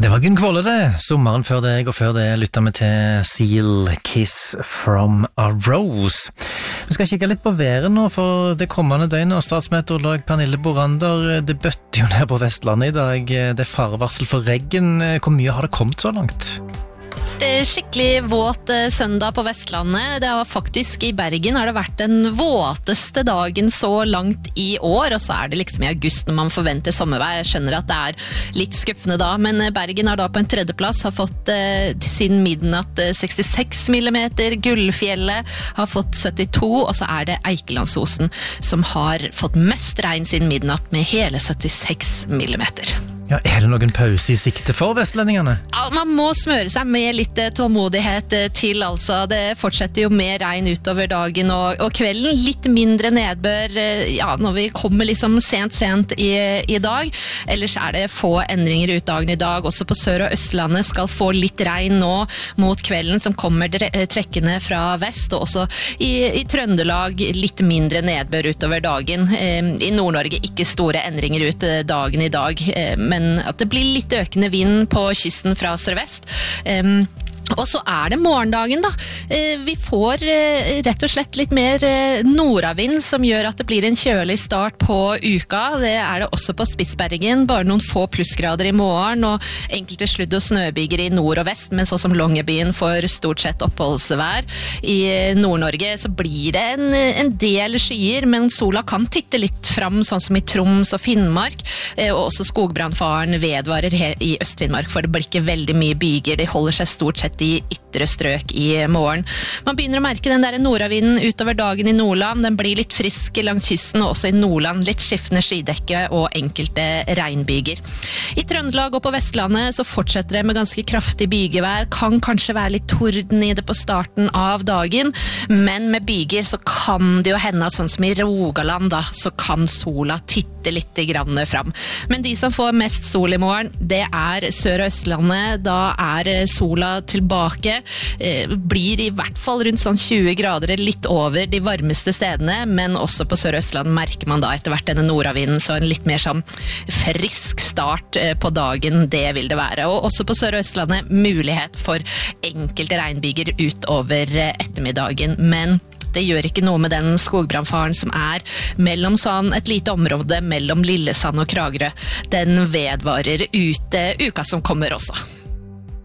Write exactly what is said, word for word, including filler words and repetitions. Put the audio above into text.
Det var Gunn Kvolle det, sommeren før deg, og før det lyttet vi til Seal Kiss from a Rose. Vi skal kikke litt på været nå for det kommende døgnet, og statsmeteorolog Pernille Borander, det bøtter jo ned på Vestlandet i dag, det er farevarsel for regn. Hvor mye har det kommet så langt? Det er skikkelig våt søndag på Vestlandet. Det har faktisk i Bergen har det vært den våteste dagen så langt i år, og så er det liksom i august når man forventer sommervær. Jeg skjønner at det er litt skuffende da, men Bergen har da på en tredjeplass har fått eh, siden midnatt sekstiseks millimeter, Gullfjellet har fått syttito, og så er det Eikelandsosen som har fått mest regn siden midnatt med hele syttiseks millimeter. Ja, er det noen pause i sikte for vestlendingene? Ja, man må smøre seg med litt tålmodighet til, altså. Det fortsetter jo mer regn utover dagen og, og kvelden. Litt mindre nedbør, ja, når vi kommer liksom sent, sent i, i dag. Ellers er det få endringer ut dagen i dag. Også på Sør- og Østlandet skal få litt regn nå mot kvelden, som kommer trekkende fra vest. Og også i, i Trøndelag litt mindre nedbør utover dagen. I Nord-Norge ikke store endringer ut dagen i dag, men men at det blir litt økende vind på kysten fra sørvest. Um, Og så er det morgendagen da. Vi får rett og slett litt mer nordavind som gjør at det blir en kjølig start på uka. Det er det også på Spitsbergen, bare noen få plussgrader i morgen, og enkelte sludd- og snøbyger i nord og vest, men så som Longyearbyen får stort sett oppholdsvær. I Nord-Norge så blir det en, en del skyer, men sola kan titte litt fram, sånn som i Troms og Finnmark, og også skogbrannfaren vedvarer i Øst-Finnmark, for det blir ikke veldig mye byger. De holder seg stort sett i ytre strøk i morgen. Man begynner å merke den der nordavinden utover dagen i Nordland. Den blir litt frisk langs kysten, og også i Nordland litt skiftende skydekke og enkelte regnbyger. I Trøndelag og på Vestlandet så fortsetter det med ganske kraftig bygevær. Kan kanskje være litt torden i det på starten av dagen, men med byger så kan det jo hende at sånn som i Rogaland da, så kan sola titte litt grann fram. Men de som får mest sol i morgen, det er Sør- og Østlandet. Da er sola tilbake, eh, blir i hvert fall rundt sånn tjue grader, litt over de varmeste stedene, men også på Sør- og Østland merker man da etter hvert denne nordavinden, så en litt mer sånn frisk start eh, på dagen, det vil det være. Og også på Sør- og Østlandet mulighet for enkelte regnbyger utover eh, ettermiddagen, men det gjør ikke noe med den skogbrannfaren som er mellom sånn et lite område mellom Lillesand og Kragerø. Den vedvarer ut eh, uka som kommer også.